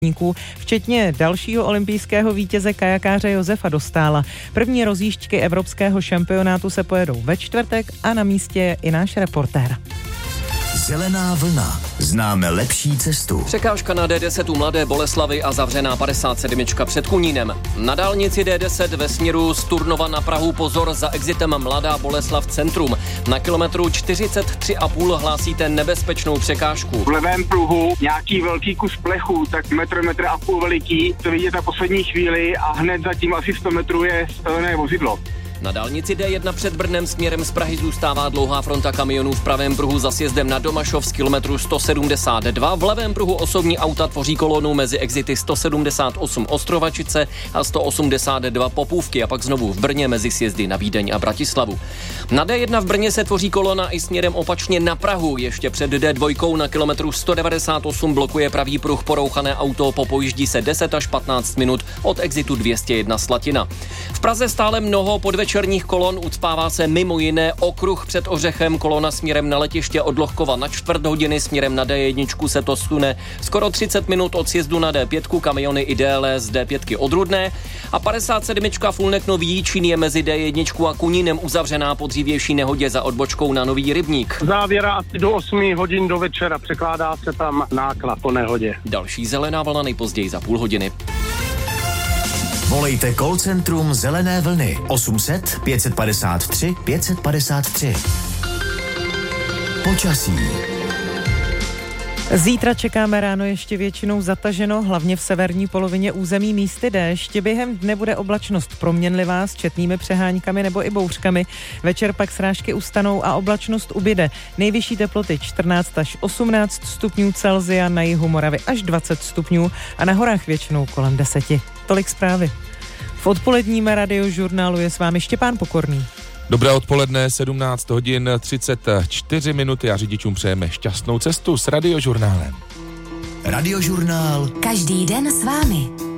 včetně dalšího olympijského vítěze kajakáře Josefa Dostála. První rozjížďky evropského šampionátu se pojedou ve čtvrtek a na místě je i náš reportér. Zelená vlna. Známe lepší cestu. Překážka na D10 u Mladé Boleslavi a zavřená 57 před Kunínem. Na dálnici D10 ve směru z Turnova na Prahu pozor za exitem Mladá Boleslav centrum. Na kilometru 43,5 hlásíte nebezpečnou překážku. V levém pruhu nějaký velký kus plechu, tak metr a půl veliký, to vidět na poslední chvíli a hned zatím asi 100 metrů je stavené vozidlo. Na dálnici D1 před Brnem směrem z Prahy zůstává dlouhá fronta kamionů v pravém pruhu za sjezdem na Domašov z kilometru 172. V levém pruhu osobní auta tvoří kolonu mezi exity 178 Ostrovačice a 182 Popůvky a pak znovu v Brně mezi sjezdy na Vídeň a Bratislavu. Na D1 v Brně se tvoří kolona i směrem opačně na Prahu. Ještě před D2 na kilometru 198 blokuje pravý pruh porouchané auto, popojíždí se 10 až 15 minut od exitu 201 Slatina. V Praze stále mnoho podvečerních kolon, ucpává se mimo jiné okruh před Ořechem, kolona směrem na letiště od Lohkova na čtvrt hodiny, směrem na D1 se to sune skoro 30 minut od sjezdu na D5, kamiony i déle z D5 od Rudné a 57 Fulnek Nový Jičín je mezi D1 a Kunínem uzavřená po dřívější nehodě za odbočkou na Nový Rybník. Závěra asi do 8 hodin do večera, překládá se tam náklad po nehodě. Další zelená vlna nejpozději za půl hodiny. Volejte call centrum Zelené vlny 800 553 553. Počasí. Zítra čekáme ráno ještě většinou zataženo, hlavně v severní polovině území místy déšť. Během dne bude oblačnost proměnlivá s četnými přeháňkami nebo i bouřkami. Večer pak srážky ustanou a oblačnost ubyde. Nejvyšší teploty 14 až 18 stupňů Celsia, na jihu Moravy až 20 stupňů a na horách většinou kolem 10. Tolik zprávy. V odpoledním radiožurnálu je s vámi Štěpán Pokorný. Dobré odpoledne, 17 hodin 34 minuty a řidičům přejeme šťastnou cestu s radiožurnálem. Radiožurnál. Každý den s vámi.